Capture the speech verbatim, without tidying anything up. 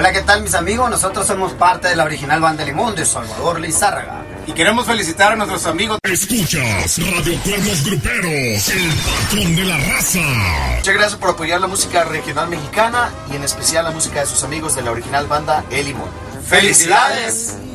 Hola, ¿qué tal mis amigos? Nosotros somos parte de la original banda Limón de Salvador Lizárraga. Y queremos felicitar a nuestros amigos. Escuchas Radio Cuernos Gruperos, el patrón de la raza. Muchas gracias por apoyar la música regional mexicana y en especial la música de sus amigos de la original banda El Limón. ¡Felicidades!